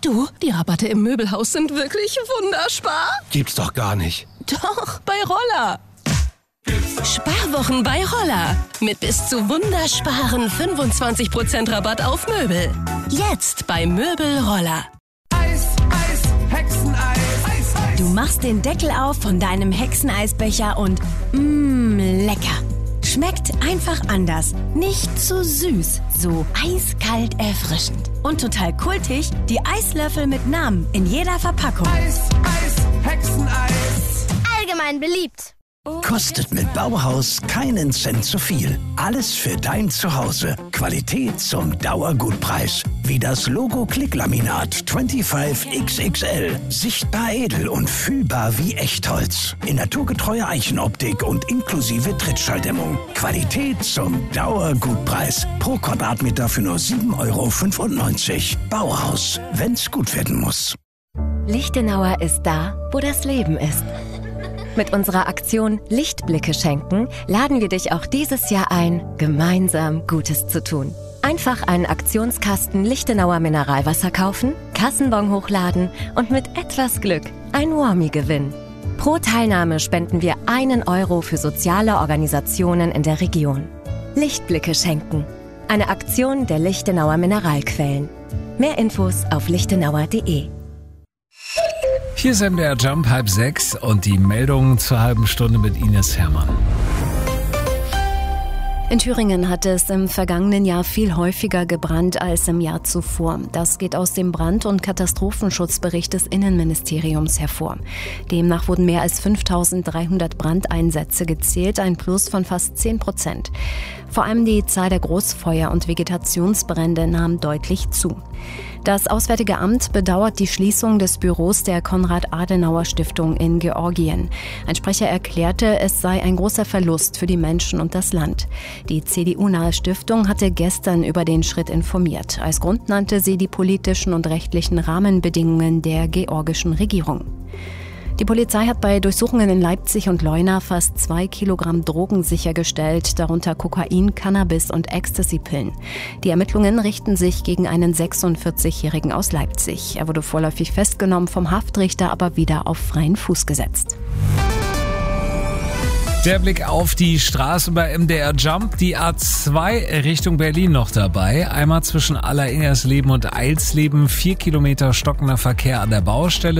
Du, die Rabatte im Möbelhaus sind wirklich wunderbar. Gibt's doch gar nicht. Doch, bei Roller. Sparwochen bei Roller. Mit bis zu wundersparen 25% Rabatt auf Möbel. Jetzt bei Möbel Roller. Eis, Eis, Hexeneis. Eis, Eis. Du machst den Deckel auf von deinem Hexeneisbecher und lecker. Schmeckt einfach anders. Nicht zu süß, so eiskalt erfrischend. Und total kultig, die Eislöffel mit Namen in jeder Verpackung. Eis, Eis, Hexeneis. Allgemein beliebt. Kostet mit Bauhaus keinen Cent zu viel. Alles für dein Zuhause. Qualität zum Dauergutpreis. Wie das Logo Klicklaminat 25XXL. Sichtbar edel und fühlbar wie Echtholz. In naturgetreuer Eichenoptik und inklusive Trittschalldämmung. Qualität zum Dauergutpreis. Pro Quadratmeter für nur 7,95 €. Bauhaus, wenn's gut werden muss. Lichtenauer ist da, wo das Leben ist. Mit unserer Aktion Lichtblicke schenken laden wir dich auch dieses Jahr ein, gemeinsam Gutes zu tun. Einfach einen Aktionskasten Lichtenauer Mineralwasser kaufen, Kassenbon hochladen und mit etwas Glück ein Warmie gewinnen. Pro Teilnahme spenden wir 1 € für soziale Organisationen in der Region. Lichtblicke schenken. Eine Aktion der Lichtenauer Mineralquellen. Mehr Infos auf lichtenauer.de. Hier ist MDR Jump 5:30 und die Meldungen zur halben Stunde mit Ines Herrmann. In Thüringen hat es im vergangenen Jahr viel häufiger gebrannt als im Jahr zuvor. Das geht aus dem Brand- und Katastrophenschutzbericht des Innenministeriums hervor. Demnach wurden mehr als 5.300 Brandeinsätze gezählt, ein Plus von fast 10%. Vor allem die Zahl der Großfeuer- und Vegetationsbrände nahm deutlich zu. Das Auswärtige Amt bedauert die Schließung des Büros der Konrad-Adenauer-Stiftung in Georgien. Ein Sprecher erklärte, es sei ein großer Verlust für die Menschen und das Land. Die CDU-nahe Stiftung hatte gestern über den Schritt informiert. Als Grund nannte sie die politischen und rechtlichen Rahmenbedingungen der georgischen Regierung. Die Polizei hat bei Durchsuchungen in Leipzig und Leuna fast 2 Kilogramm Drogen sichergestellt, darunter Kokain, Cannabis und Ecstasy-Pillen. Die Ermittlungen richten sich gegen einen 46-Jährigen aus Leipzig. Er wurde vorläufig festgenommen, vom Haftrichter aber wieder auf freien Fuß gesetzt. Der Blick auf die Straße bei MDR Jump, die A2 Richtung Berlin noch dabei. Einmal zwischen Aller-Ingersleben und Eilsleben, 4 Kilometer stockender Verkehr an der Baustelle.